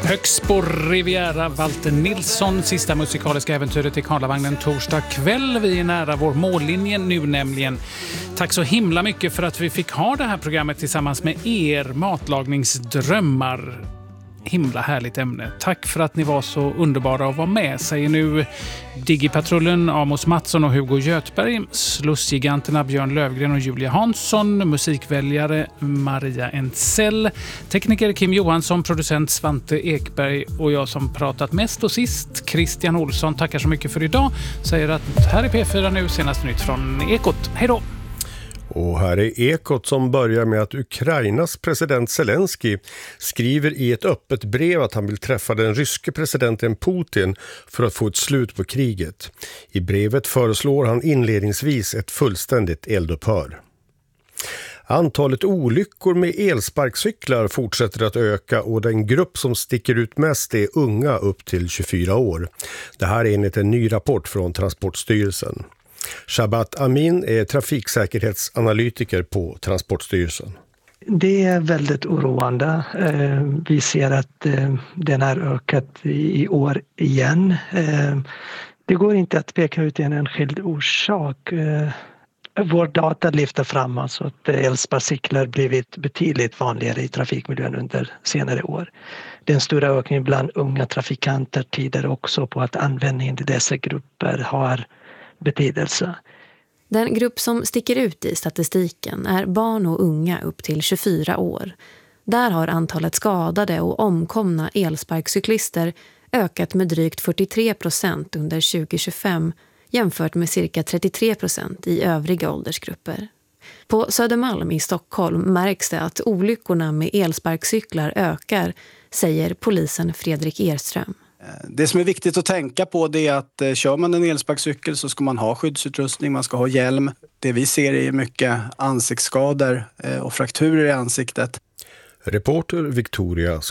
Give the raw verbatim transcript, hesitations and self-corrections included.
Högsbo Riviera, Walter Nilsson, sista musikaliska äventyret i Karlavagnen torsdag kväll. Vi är nära vår mållinje nu nämligen. Tack så himla mycket för att vi fick ha det här programmet tillsammans med er, matlagningsdrömmar. Himla härligt ämne. Tack för att ni var så underbara att vara med, säger nu Digipatrullen, Amos Mattsson och Hugo Götberg, Slussgiganterna Björn Lövgren och Julia Hansson, musikväljare Maria Ensell, tekniker Kim Johansson, producent Svante Ekberg och jag som pratat mest och sist, Christian Olsson. Tackar så mycket för idag. Säger att här är P fyra nu, senast nytt från Ekot. Hej då! Och här är Ekot som börjar med att Ukrainas president Zelensky skriver i ett öppet brev att han vill träffa den ryske presidenten Putin för att få ett slut på kriget. I brevet föreslår han inledningsvis ett fullständigt eldupphör. Antalet olyckor med elsparkcyklar fortsätter att öka och den grupp som sticker ut mest är unga upp till tjugofyra år. Det här är enligt en ny rapport från Transportstyrelsen. Shabat Amin är trafiksäkerhetsanalytiker på Transportstyrelsen. Det är väldigt oroande. Vi ser att den har ökat i år igen. Det går inte att peka ut en enskild orsak. Vår data lyfter fram alltså att elsparkcyklar blivit betydligt vanligare i trafikmiljön under senare år. Den stora ökningen bland unga trafikanter tyder också på att användningen i dessa grupper har betydelse. Den grupp som sticker ut i statistiken är barn och unga upp till tjugofyra år. Där har antalet skadade och omkomna elsparkcyklister ökat med drygt fyrtiotre procent under tjugo tjugofem jämfört med cirka trettiotre procent i övriga åldersgrupper. På Södermalm i Stockholm märks det att olyckorna med elsparkcyklar ökar, säger polisen Fredrik Erström. Det som är viktigt att tänka på det är att eh, kör man en elsparkcykel så ska man ha skyddsutrustning, man ska ha hjälm. Det vi ser är mycket ansiktsskador eh, och frakturer i ansiktet. Reporter Victoria